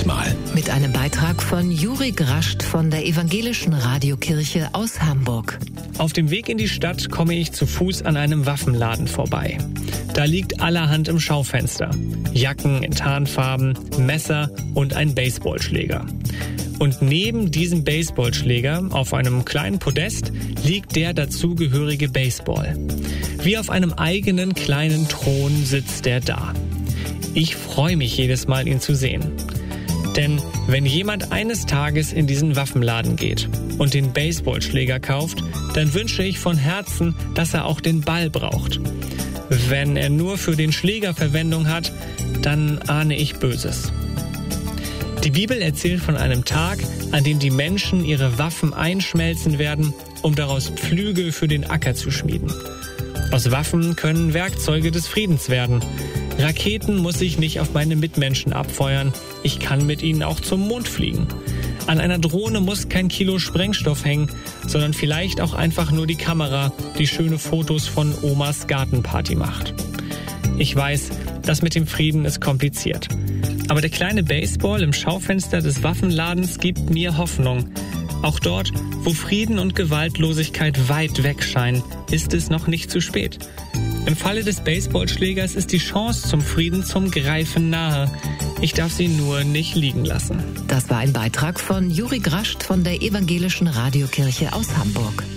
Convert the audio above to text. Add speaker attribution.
Speaker 1: diesmal.
Speaker 2: Mit einem Beitrag von Juri Grascht von der Evangelischen Radiokirche aus Hamburg.
Speaker 3: Auf dem Weg in die Stadt komme ich zu Fuß an einem Waffenladen vorbei. Da liegt allerhand im Schaufenster. Jacken in Tarnfarben, Messer und ein Baseballschläger. Und neben diesem Baseballschläger auf einem kleinen Podest liegt der dazugehörige Baseball. Wie auf einem eigenen kleinen Thron sitzt er da. Ich freue mich jedes Mal, ihn zu sehen. Denn wenn jemand eines Tages in diesen Waffenladen geht und den Baseballschläger kauft, dann wünsche ich von Herzen, dass er auch den Ball braucht. Wenn er nur für den Schläger Verwendung hat, dann ahne ich Böses. Die Bibel erzählt von einem Tag, an dem die Menschen ihre Waffen einschmelzen werden, um daraus Pflüge für den Acker zu schmieden. Aus Waffen können Werkzeuge des Friedens werden. Raketen muss ich nicht auf meine Mitmenschen abfeuern. Ich kann mit ihnen auch zum Mond fliegen. An einer Drohne muss kein Kilo Sprengstoff hängen, sondern vielleicht auch einfach nur die Kamera, die schöne Fotos von Omas Gartenparty macht. Ich weiß, das mit dem Frieden ist kompliziert. Aber der kleine Baseball im Schaufenster des Waffenladens gibt mir Hoffnung. Auch dort, wo Frieden und Gewaltlosigkeit weit weg scheinen, ist es noch nicht zu spät. Im Falle des Baseballschlägers ist die Chance zum Frieden zum Greifen nahe. Ich darf sie nur nicht liegen lassen.
Speaker 2: Das war ein Beitrag von Juri Grascht von der Evangelischen Radiokirche aus Hamburg.